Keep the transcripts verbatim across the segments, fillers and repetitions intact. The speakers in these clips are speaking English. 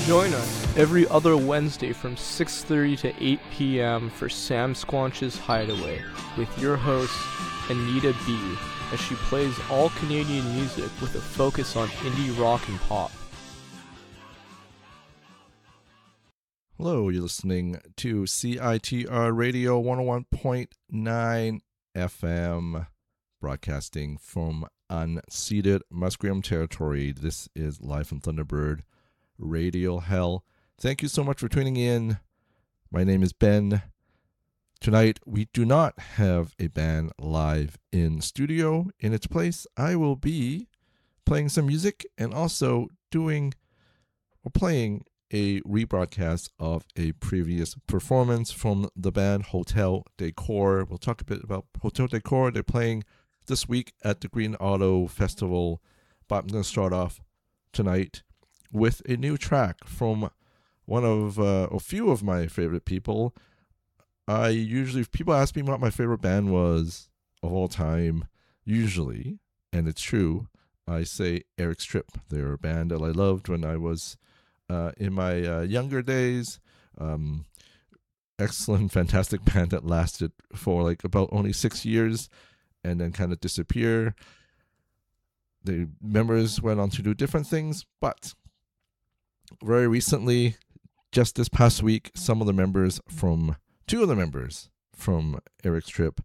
Join us every other Wednesday from six thirty to eight p.m. for Sam Squanch's Hideaway with your host, Anita B., as she plays all Canadian music with a focus on indie rock and pop. Hello, you're listening to C I T R Radio one oh one point nine F M, broadcasting from unceded Musqueam territory. This is live from Thunderbird Radio Hell. Thank you so much for tuning in. My name is Ben. Tonight, we do not have a band live in studio. In its place, I will be playing some music and also doing or playing a rebroadcast of a previous performance from the band Hotel Decor. We'll talk a bit about Hotel Decor. They're playing this week at the Green Auto Festival, but I'm going to start off tonight with a new track from one of uh, a few of my favorite people. I usually, if people ask me what my favorite band was of all time, usually, and it's true, I say Eric Strip. They're a band that I loved when I was uh, in my uh, younger days. Um, excellent, fantastic band that lasted for like about only six years and then kind of disappear. The members went on to do different things, but very recently, just this past week, some of the members from, two of the members from Eric Strip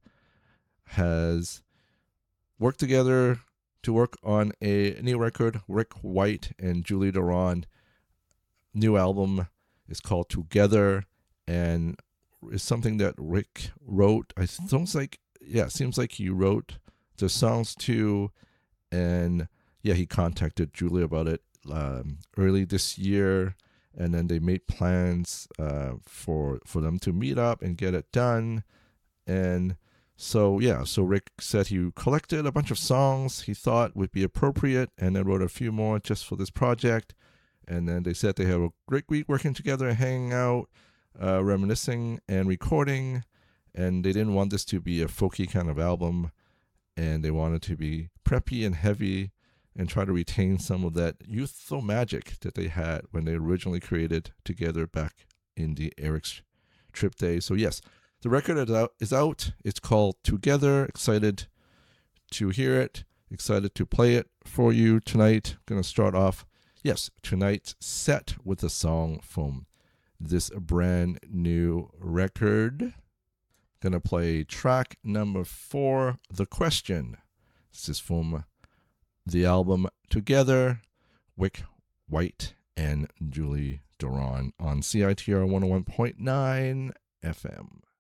has worked together to work on a new record. Rick White and Julie Duran. New album is called Together, and is something that Rick wrote. I sounds like yeah, it seems like he wrote the songs too, and yeah, he contacted Julie about it um, early this year, and then they made plans uh, for for them to meet up and get it done, and so yeah, so Rick said he collected a bunch of songs he thought would be appropriate, and then wrote a few more just for this project, and then they said they had a great week working together, hanging out, uh, reminiscing, and recording. And they didn't want this to be a folky kind of album, and they wanted to be preppy and heavy and try to retain some of that youthful magic that they had when they originally created together back in the Eric Strip days. So yes, the record is out. Is out. It's called Together. Excited to hear it. Excited to play it for you tonight. Going to start off, yes, tonight's set with a song from this brand new record. Gonna play track number four, The Question. This is from the album Together, Rick White and Julie Duran on C I T R one oh one point nine F M.